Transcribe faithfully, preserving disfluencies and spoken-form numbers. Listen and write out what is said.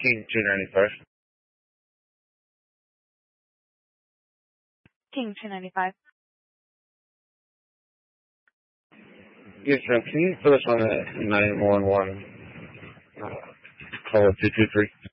King two ninety-five. King two ninety-five. Yes, ma'am. Can you put us on a nine one one uh, call two two three?